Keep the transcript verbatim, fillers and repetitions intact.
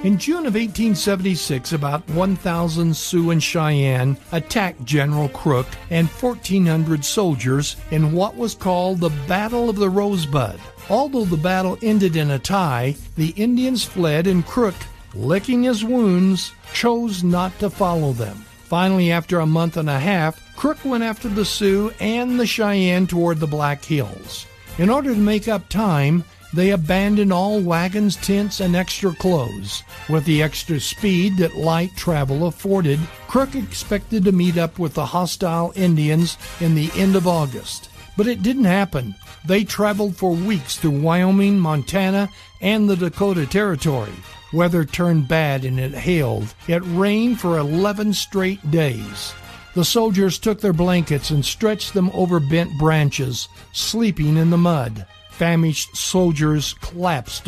In June of eighteen seventy-six, about one thousand Sioux and Cheyenne attacked General Crook and fourteen hundred soldiers in what was called the Battle of the Rosebud. Although the battle ended in a tie, the Indians fled and Crook, licking his wounds, chose not to follow them. Finally, after a month and a half, Crook went after the Sioux and the Cheyenne toward the Black Hills. In order to make up time, they abandoned all wagons, tents, and extra clothes. With the extra speed that light travel afforded, Crook expected to meet up with the hostile Indians in the end of August. But it didn't happen. They traveled for weeks through Wyoming, Montana, and the Dakota Territory. Weather turned bad and it hailed. It rained for eleven straight days. The soldiers took their blankets and stretched them over bent branches, sleeping in the mud. Famished soldiers collapsed